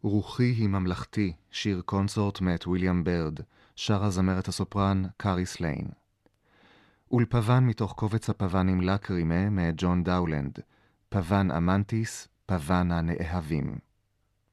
רוחי היא ממלכתי, שיר קונסורט מאת ויליאם ברד, שרה זמרת הסופרן קאריס ליין. ולפוון מתוך קובץ הפוונים לקרימה מאת ג'ון דאולנד, פוון אמנטיס, פוון הנאהבים.